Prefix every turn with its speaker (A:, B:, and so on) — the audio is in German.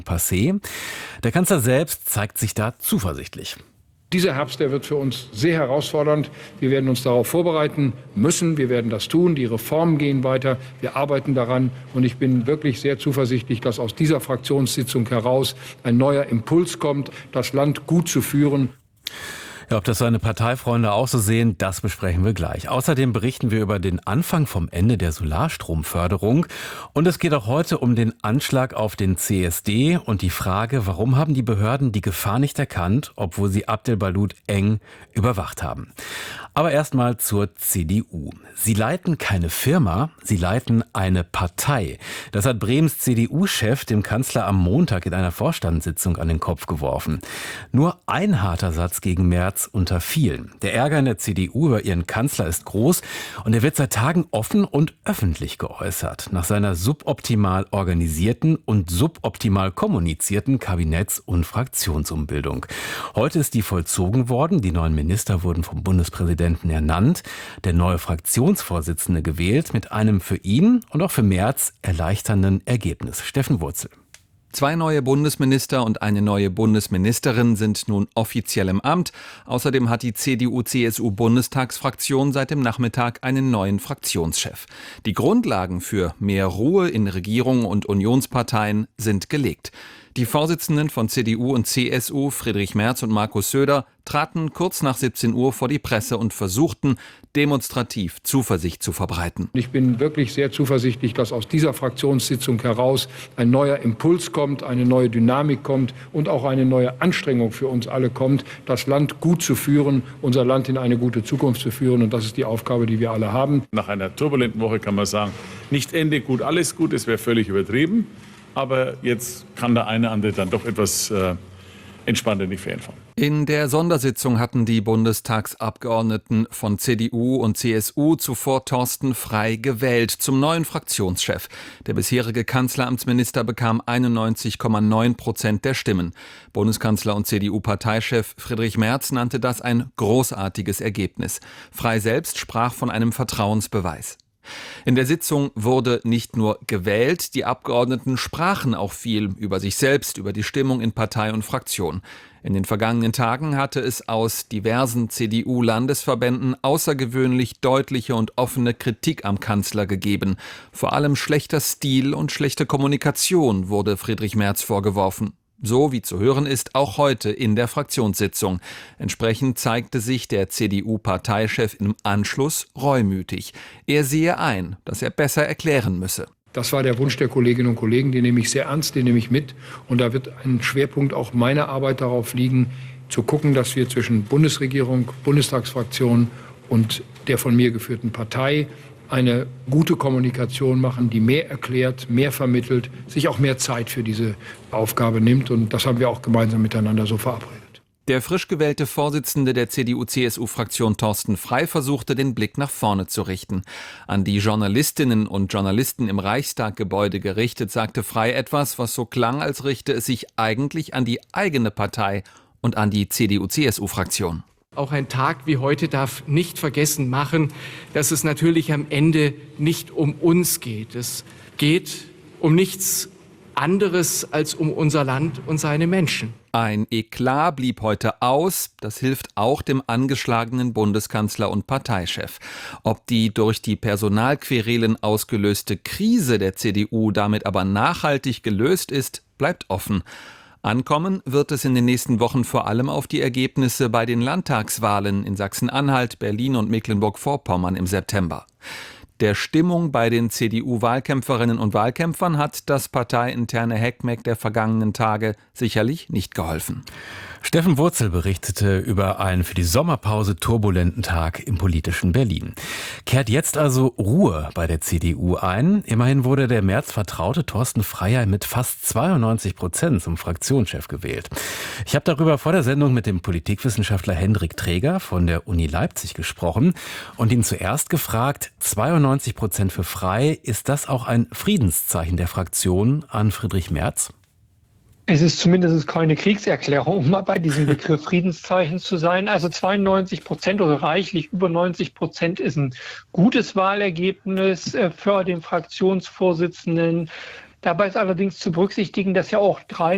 A: passé. Der Kanzler selbst zeigt sich da zuversichtlich.
B: Dieser Herbst, der wird für uns sehr herausfordernd. Wir werden uns darauf vorbereiten müssen. Wir werden das tun. Die Reformen gehen weiter. Wir arbeiten daran. Und ich bin wirklich sehr zuversichtlich, dass aus dieser Fraktionssitzung heraus ein neuer Impuls kommt, das Land gut zu führen.
A: Ja, ob das seine Parteifreunde auch so sehen, das besprechen wir gleich. Außerdem berichten wir über den Anfang vom Ende der Solarstromförderung. Und es geht auch heute um den Anschlag auf den CSD und die Frage, warum haben die Behörden die Gefahr nicht erkannt, obwohl sie Abdelbalut eng überwacht haben. Aber erstmal zur CDU. Sie leiten keine Firma, sie leiten eine Partei. Das hat Bremens CDU-Chef dem Kanzler am Montag in einer Vorstandssitzung an den Kopf geworfen. Nur ein harter Satz gegen Merz unter vielen. Der Ärger in der CDU über ihren Kanzler ist groß und er wird seit Tagen offen und öffentlich geäußert. Nach seiner suboptimal organisierten und suboptimal kommunizierten Kabinetts- und Fraktionsumbildung. Heute ist die vollzogen worden. Die neuen Minister wurden vom Bundespräsidenten ernannt. Der neue Fraktionsvorsitzende gewählt mit einem für ihn und auch für Merz erleichternden Ergebnis. Steffen Wurzel.
C: 2 neue Bundesminister und eine neue Bundesministerin sind nun offiziell im Amt. Außerdem hat die CDU-CSU-Bundestagsfraktion seit dem Nachmittag einen neuen Fraktionschef. Die Grundlagen für mehr Ruhe in Regierung und Unionsparteien sind gelegt. Die Vorsitzenden von CDU und CSU, Friedrich Merz und Markus Söder, traten kurz nach 17 Uhr vor die Presse und versuchten, demonstrativ Zuversicht zu verbreiten.
B: Ich bin wirklich sehr zuversichtlich, dass aus dieser Fraktionssitzung heraus ein neuer Impuls kommt, eine neue Dynamik kommt und auch eine neue Anstrengung für uns alle kommt, das Land gut zu führen, unser Land in eine gute Zukunft zu führen. Und das ist die Aufgabe, die wir alle haben.
D: Nach einer turbulenten Woche kann man sagen, nicht Ende gut, alles gut, es wäre völlig übertrieben. Aber jetzt kann der eine andere dann doch etwas entspannter in die Ferien fahren.
C: In der Sondersitzung hatten die Bundestagsabgeordneten von CDU und CSU zuvor Thorsten Frey gewählt zum neuen Fraktionschef. Der bisherige Kanzleramtsminister bekam 91,9% der Stimmen. Bundeskanzler und CDU-Parteichef Friedrich Merz nannte das ein großartiges Ergebnis. Frey selbst sprach von einem Vertrauensbeweis. In der Sitzung wurde nicht nur gewählt, die Abgeordneten sprachen auch viel über sich selbst, über die Stimmung in Partei und Fraktion. In den vergangenen Tagen hatte es aus diversen CDU-Landesverbänden außergewöhnlich deutliche und offene Kritik am Kanzler gegeben. Vor allem schlechter Stil und schlechte Kommunikation wurde Friedrich Merz vorgeworfen. So wie zu hören ist, auch heute in der Fraktionssitzung. Entsprechend zeigte sich der CDU-Parteichef im Anschluss reumütig. Er sehe ein, dass er besser erklären müsse.
B: Das war der Wunsch der Kolleginnen und Kollegen, den nehme ich sehr ernst, den nehme ich mit. Und da wird ein Schwerpunkt auch meiner Arbeit darauf liegen, zu gucken, dass wir zwischen Bundesregierung, Bundestagsfraktion und der von mir geführten Partei eine gute Kommunikation machen, die mehr erklärt, mehr vermittelt, sich auch mehr Zeit für diese Aufgabe nimmt. Und das haben wir auch gemeinsam miteinander so verabredet.
C: Der frisch gewählte Vorsitzende der CDU-CSU-Fraktion Thorsten Frey versuchte, den Blick nach vorne zu richten. An die Journalistinnen und Journalisten im Reichstaggebäude gerichtet, sagte Frey etwas, was so klang, als richte es sich eigentlich an die eigene Partei und an die CDU-CSU-Fraktion.
E: Auch ein Tag wie heute darf nicht vergessen machen, dass es natürlich am Ende nicht um uns geht. Es geht um nichts anderes als um unser Land und seine Menschen.
C: Ein Eklat blieb heute aus. Das hilft auch dem angeschlagenen Bundeskanzler und Parteichef. Ob die durch die Personalquerelen ausgelöste Krise der CDU damit aber nachhaltig gelöst ist, bleibt offen. Ankommen wird es in den nächsten Wochen vor allem auf die Ergebnisse bei den Landtagswahlen in Sachsen-Anhalt, Berlin und Mecklenburg-Vorpommern im September. Der Stimmung bei den CDU-Wahlkämpferinnen und Wahlkämpfern hat das parteiinterne Heckmeck der vergangenen Tage sicherlich nicht geholfen.
A: Steffen Wurzel berichtete über einen für die Sommerpause turbulenten Tag im politischen Berlin. Kehrt jetzt also Ruhe bei der CDU ein? Immerhin wurde der Merz-Vertraute Thorsten Frey mit fast 92% zum Fraktionschef gewählt. Ich habe darüber vor der Sendung mit dem Politikwissenschaftler Hendrik Träger von der Uni Leipzig gesprochen und ihn zuerst gefragt, 92% für Frey, ist das auch ein Friedenszeichen der Fraktion an Friedrich Merz?
F: Es ist zumindest keine Kriegserklärung, um mal bei diesem Begriff Friedenszeichen zu sein. Also 92% oder reichlich über 90% ist ein gutes Wahlergebnis für den Fraktionsvorsitzenden. Dabei ist allerdings zu berücksichtigen, dass ja auch 3